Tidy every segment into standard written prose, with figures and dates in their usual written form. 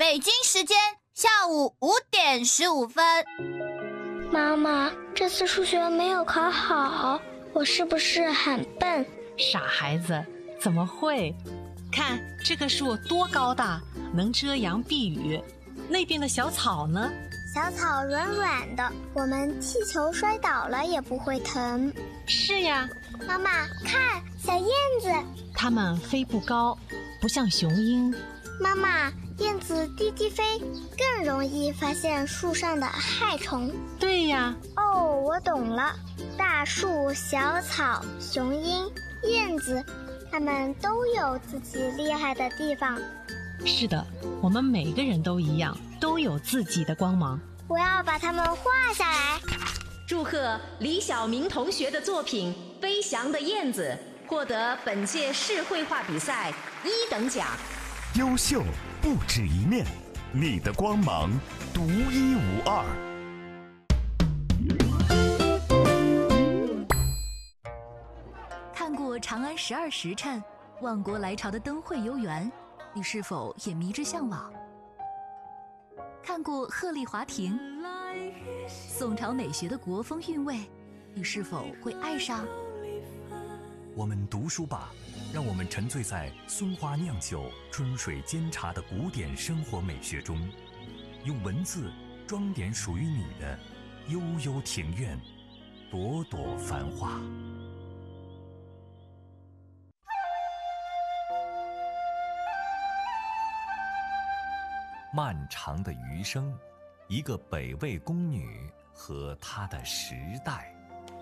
北京时间下午5点15分。 妈妈，这次数学没有考好，我是不是很笨？ 傻孩子，怎么会？看这棵树多高大，能遮阳避雨。那边的小草呢？ 小草软软的，我们踢球摔倒了也不会疼。 是呀。 妈妈，看小燕子， 它们飞不高，不像雄鹰。 妈妈，燕子低低飞，更容易发现树上的害虫。 对呀。 哦，我懂了，大树、小草、雄鹰、燕子，它们都有自己厉害的地方。 是的，我们每个人都一样，都有自己的光芒。 我要把它们画下来。 祝贺李晓明同学的作品《飞翔的燕子》获得本届市绘画比赛1等奖。 优秀不止一面，你的光芒独一无二。 看过长安12时辰、万国来朝的灯会游园，你是否也迷之向往？看过鹤唳华亭，宋朝美学的国风韵味，你是否会爱上？ 我们读书吧，让我们沉醉在松花酿酒、春水煎茶的古典生活美学中，用文字装点属于你的悠悠庭院，朵朵繁花。漫长的余生，一个北魏宫女和她的时代。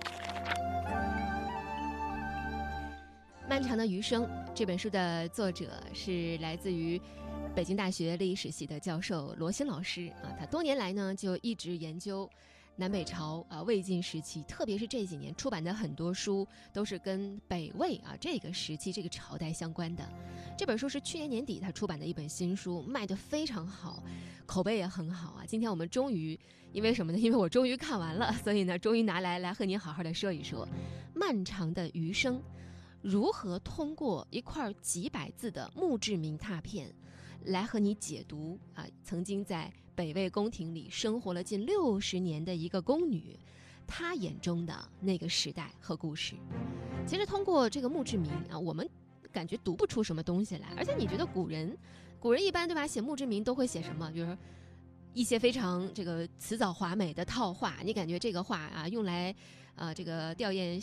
漫长的余生这本书的作者是来自于北京大学历史系的教授罗新老师啊，他多年来呢就一直研究南北朝魏晋时期，特别是这几年出版的很多书都是跟北魏这个时期这个朝代相关的。这本书是去年年底他出版的一本新书，卖得非常好，口碑也很好啊。今天我们终于，因为什么呢？因为我终于看完了，所以呢终于拿来和您好好的说一说漫长的余生，如何通过一块几百字的墓志铭拓片来和你解读曾经在北魏宫廷里生活了近60年的一个宫女，她眼中的那个时代和故事。其实通过这个墓志铭我们感觉读不出什么东西来，而且你觉得古人一般对吧，写墓志铭都会写什么？比如说一些非常这个辞藻华美的套话，你感觉这个话用来这个吊唁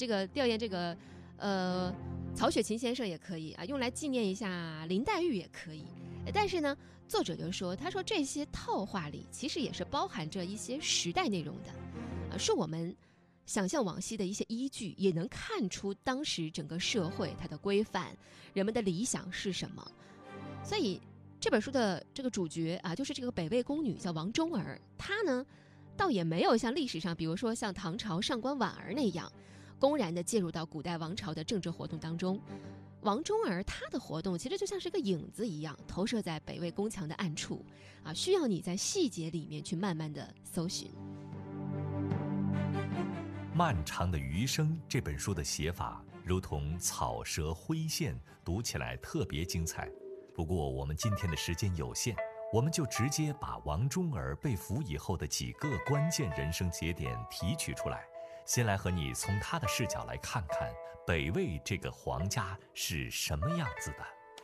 曹雪芹先生也可以用来纪念一下林黛玉也可以。但是呢，作者就说，他说这些套话里其实也是包含着一些时代内容的，是我们想象往昔的一些依据，也能看出当时整个社会它的规范，人们的理想是什么。所以这本书的这个主角就是这个北魏宫女叫王忠儿，她呢倒也没有像历史上比如说像唐朝上官婉儿那样公然的介入到古代王朝的政治活动当中。王忠儿她的活动其实就像是个影子一样，投射在北魏宫墙的暗处需要你在细节里面去慢慢的搜寻。 漫长的余生这本书的写法如同草蛇灰线，读起来特别精彩。不过我们今天的时间有限，我们就直接把王忠儿被俘以后的几个关键人生节点提取出来，先来和你从他的视角来看看北魏这个皇家是什么样子的。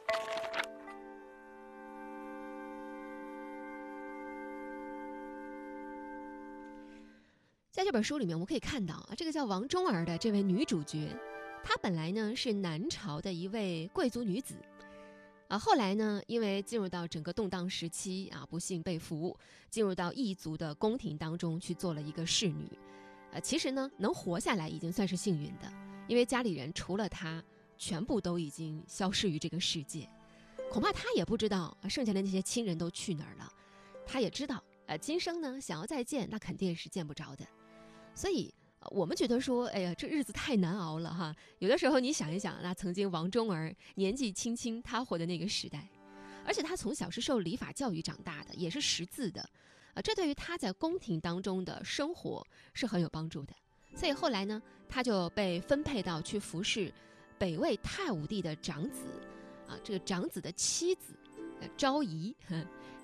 在这本书里面我们可以看到这个叫王忠儿的这位女主角，她本来呢是南朝的一位贵族女子后来呢因为进入到整个动荡时期不幸被俘，进入到异族的宫廷当中去做了一个侍女。其实呢能活下来已经算是幸运的，因为家里人除了她全部都已经消失于这个世界，恐怕她也不知道剩下的那些亲人都去哪儿了。她也知道今生呢想要再见那肯定是见不着的。所以我们觉得说哎呀这日子太难熬了哈。有的时候你想一想，那曾经王忠儿年纪轻轻她活的那个时代，而且她从小是受礼法教育长大的，也是识字的这对于她在宫廷当中的生活是很有帮助的。所以后来呢她就被分配到去服侍北魏太武帝的长子这个长子的妻子昭仪。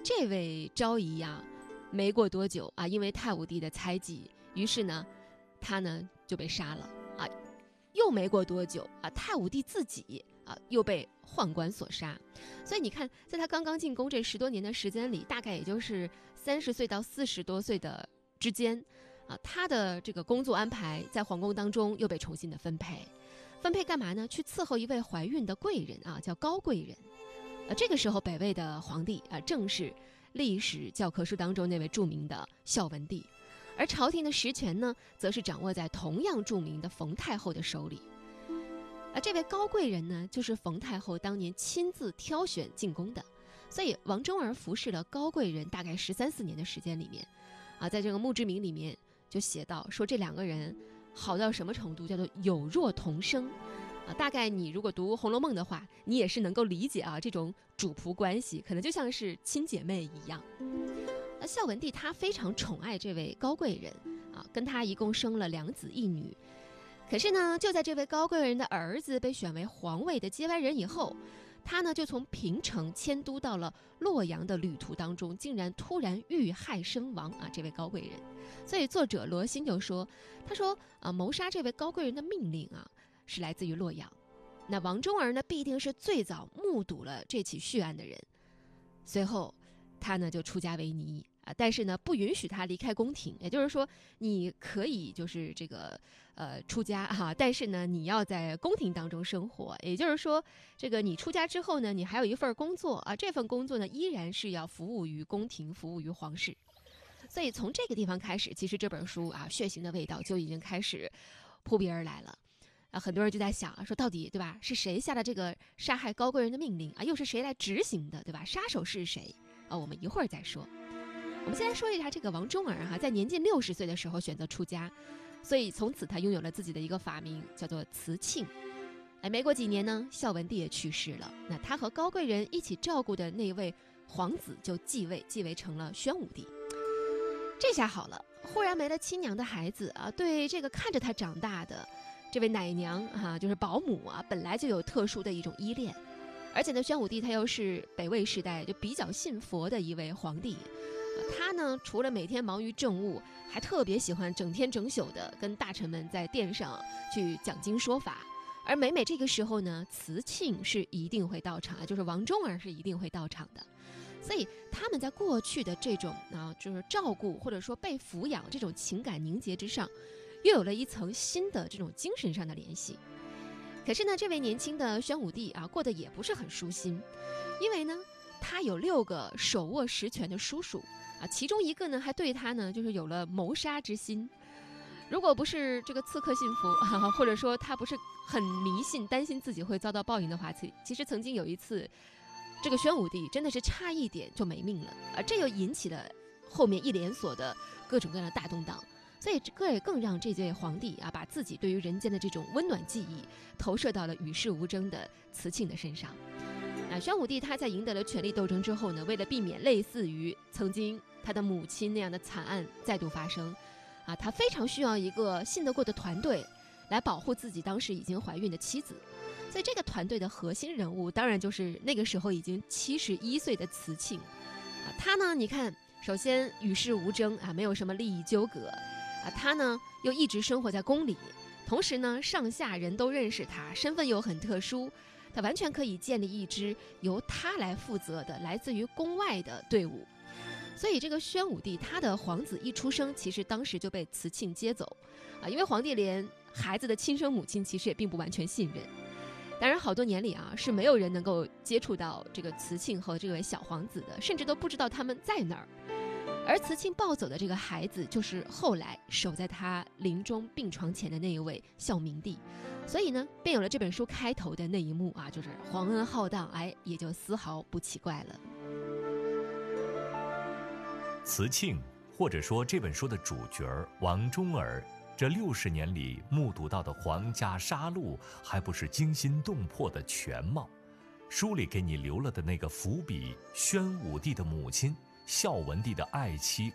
这位昭仪呀，没过多久啊，因为太武帝的猜忌，于是呢，他呢就被杀了啊。又没过多久啊，太武帝自己啊又被宦官所杀。所以你看，在他刚刚进宫这10多年的时间里，大概也就是30岁到40多岁的之间啊，他的这个工作安排在皇宫当中又被重新的分配干嘛呢？去伺候一位怀孕的贵人啊，叫高贵人。这个时候北魏的皇帝啊，正是历史教科书当中那位著名的孝文帝，而朝廷的实权呢，则是掌握在同样著名的冯太后的手里。这位高贵人呢，就是冯太后当年亲自挑选进宫的，所以王忠儿服侍了高贵人大概13、14年的时间里面，啊，在这个墓志铭里面就写到说这2个人好到什么程度，叫做有若同生。大概你如果读《红楼梦》的话，你也是能够理解啊，这种主仆关系可能就像是亲姐妹一样。孝文帝他非常宠爱这位高贵人啊，跟他一共生了2子1女。可是呢，就在这位高贵人的儿子被选为皇位的接班人以后，他呢就从平城迁都到了洛阳的旅途当中，竟然突然遇害身亡啊！这位高贵人，所以作者罗欣就说，他说谋杀这位高贵人的命令啊，是来自于洛阳。那王忠儿呢，必定是最早目睹了这起血案的人。随后，他呢就出家为尼啊，但是呢不允许他离开宫廷，也就是说，你可以就是这个出家哈，但是呢你要在宫廷当中生活。也就是说，这个你出家之后呢，你还有一份工作啊，这份工作呢依然是要服务于宫廷，服务于皇室。所以从这个地方开始，其实这本书啊，血腥的味道就已经开始扑鼻而来了。很多人就在想说，到底对吧？是谁下了这个杀害高贵人的命令啊？又是谁来执行的，对吧？杀手是谁啊？我们一会儿再说。我们先来说一下这个王忠儿哈，在年近60岁的时候选择出家，所以从此他拥有了自己的一个法名，叫做慈庆。没过几年呢，孝文帝也去世了，那他和高贵人一起照顾的那位皇子就继位成了宣武帝。这下好了，忽然没了亲娘的孩子啊，对这个看着他长大的这位奶娘啊，就是保姆啊，本来就有特殊的一种依恋。而且呢，宣武帝他又是北魏时代就比较信佛的一位皇帝，他呢除了每天忙于政务，还特别喜欢整天整宿的跟大臣们在殿上去讲经说法。而每这个时候呢，慈庆是一定会到场，就是王忠儿是一定会到场的。所以他们在过去的这种就是照顾或者说被抚养这种情感凝结之上，又有了一层新的这种精神上的联系。可是呢，这位年轻的宣武帝啊，过得也不是很舒心，因为呢，他有6个手握实权的叔叔啊，其中一个呢还对他呢就是有了谋杀之心。如果不是这个刺客信服啊，或者说他不是很迷信，担心自己会遭到报应的话，其实曾经有一次，这个宣武帝真的是差一点就没命了啊！这又引起了后面一连锁的各种各样的大动荡。所以这也更让这位皇帝啊，把自己对于人间的这种温暖记忆投射到了与世无争的慈庆的身上。宣武帝他在赢得了权力斗争之后呢，为了避免类似于曾经他的母亲那样的惨案再度发生啊，他非常需要一个信得过的团队来保护自己当时已经怀孕的妻子。所以这个团队的核心人物当然就是那个时候已经71岁的慈庆啊，他呢你看，首先与世无争啊，没有什么利益纠葛啊，他呢又一直生活在宫里，同时呢上下人都认识他，身份又很特殊，他完全可以建立一支由他来负责的来自于宫外的队伍。所以这个宣武帝他的皇子一出生，其实当时就被慈庆接走啊，因为皇帝连孩子的亲生母亲其实也并不完全信任。当然好多年里啊，是没有人能够接触到这个慈庆和这位小皇子的，甚至都不知道他们在哪儿。而慈庆抱走的这个孩子，就是后来守在他临终病床前的那一位孝明帝。所以呢，便有了这本书开头的那一幕啊，就是皇恩浩荡，也就丝毫不奇怪了。 慈庆，或者说这本书的主角王忠儿，这60年里目睹到的皇家杀戮，还不是惊心动魄的全貌。书里给你留了的那个伏笔，宣武帝的母亲孝文帝的爱妻